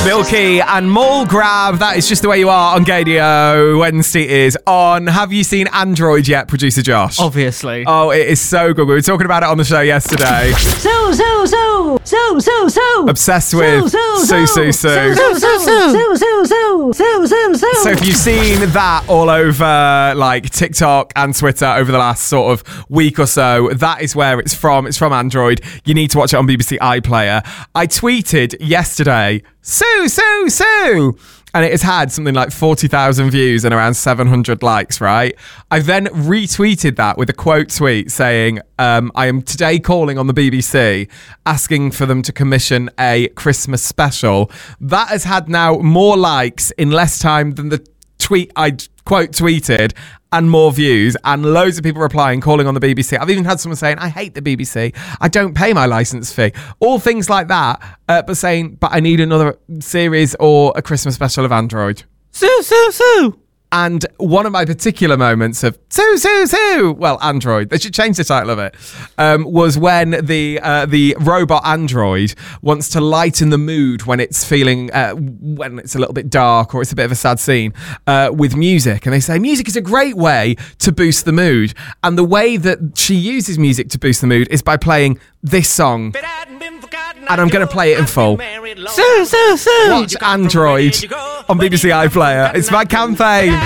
Milky and Mall Grab. That is Just the Way You Are on Gadio. Wednesday is on. Have you seen Android yet, producer Josh? Obviously. Oh, it is so good. We were talking about it on the show yesterday. So. Obsessed with Sue. So if you've seen that all over like TikTok and Twitter over the last sort of week or so, that is where it's from. It's from Android. You need to watch it on BBC iPlayer. I tweeted yesterday, Sue, and it has had something like 40,000 views and around 700 likes, right? I then retweeted that with a quote tweet saying, I am today calling on the BBC asking for them to commission a Christmas special. That has had now more likes in less time than the tweet I quote tweeted, and more views, and loads of people replying, calling on the BBC. I've even had someone saying, I hate the BBC. I don't pay my licence fee. All things like that, but saying, but I need another series or a Christmas special of Android. Sue. And one of my particular moments of Sue, well, Android, they should change the title of it, was when the robot Android wants to lighten the mood when it's feeling, when it's a little bit dark or it's a bit of a sad scene, with music. And they say music is a great way to boost the mood. And the way that she uses music to boost the mood is by playing this song. And I'm going to play it in full. Sue. Watch Android on BBC iPlayer. It's my campaign.